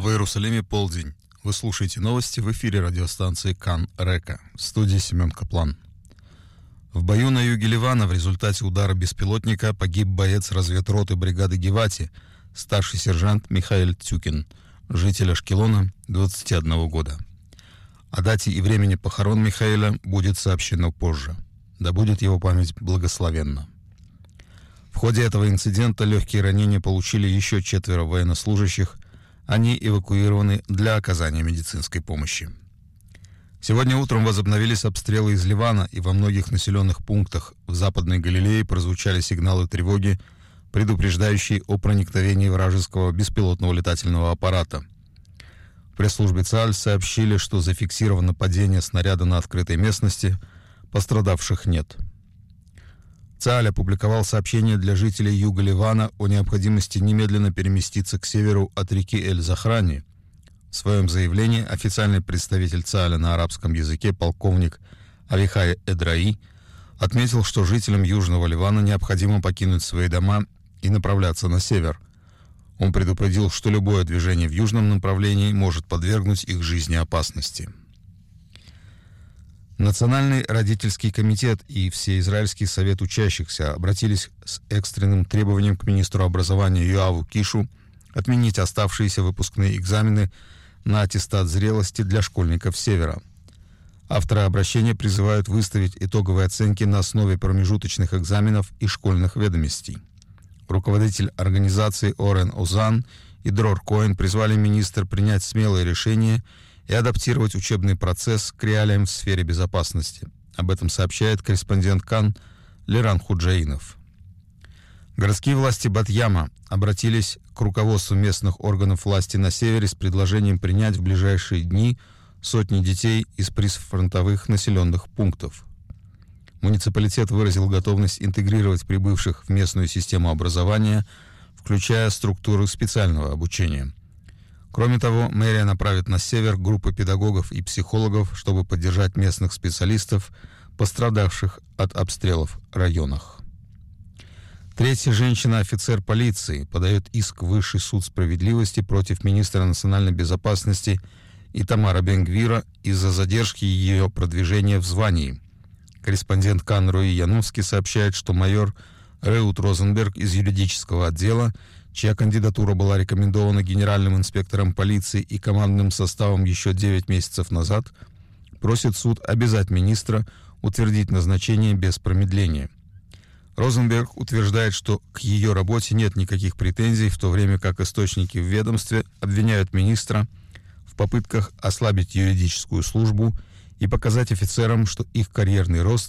Иерусалиме полдень. Вы слушаете новости в эфире радиостанции Кан Река. В студии Семен Каплан. В бою на юге Ливана в результате удара беспилотника погиб боец разведроты бригады Гевати, старший сержант Михаэль Цюкин, житель Ашкелона, 21 года. О дате и времени похорон Михаэля будет сообщено позже. Да будет его память благословенна. В ходе этого инцидента легкие ранения получили еще 4 военнослужащих. Они эвакуированы для оказания медицинской помощи. Сегодня утром возобновились обстрелы из Ливана, и во многих населенных пунктах в Западной Галилее прозвучали сигналы тревоги, предупреждающие о проникновении вражеского беспилотного летательного аппарата. В пресс-службе ЦААЛЬ сообщили, что зафиксировано падение снаряда на открытой местности, пострадавших нет. ЦААЛЬ опубликовал сообщение для жителей юга Ливана о необходимости немедленно переместиться к северу от реки Эль-Захрани. В своем заявлении официальный представитель ЦААЛЯ на арабском языке полковник Авихай Эдраи отметил, что жителям Южного Ливана необходимо покинуть свои дома и направляться на север. Он предупредил, что любое движение в южном направлении может подвергнуть их жизни опасности. Национальный родительский комитет и Всеизраильский совет учащихся обратились с экстренным требованием к министру образования Йоаву Кишу отменить оставшиеся выпускные экзамены на аттестат зрелости для школьников Севера. Авторы обращения призывают выставить итоговые оценки на основе промежуточных экзаменов и школьных ведомостей. Руководитель организации Орен Озан и Дрор Коэн призвали министра принять смелое решение и адаптировать учебный процесс к реалиям в сфере безопасности. Об этом сообщает корреспондент Кан Леран Худжаинов. Городские власти Бат-Яма обратились к руководству местных органов власти на севере с предложением принять в ближайшие дни сотни детей из прифронтовых населенных пунктов. Муниципалитет выразил готовность интегрировать прибывших в местную систему образования, включая структуры специального обучения. Кроме того, мэрия направит на север группы педагогов и психологов, чтобы поддержать местных специалистов, пострадавших от обстрелов районах. Третья женщина-офицер полиции подает иск в Высший суд справедливости против министра национальной безопасности Итамара Бен-Гвира из-за задержки ее продвижения в звании. Корреспондент Кан Руи Яновский сообщает, что майор Реут Розенберг из юридического отдела, чья кандидатура была рекомендована генеральным инспектором полиции и командным составом еще 9 месяцев назад, просит суд обязать министра утвердить назначение без промедления. Розенберг утверждает, что к ее работе нет никаких претензий, в то время как источники в ведомстве обвиняют министра в попытках ослабить юридическую службу и показать офицерам, что их карьерный рост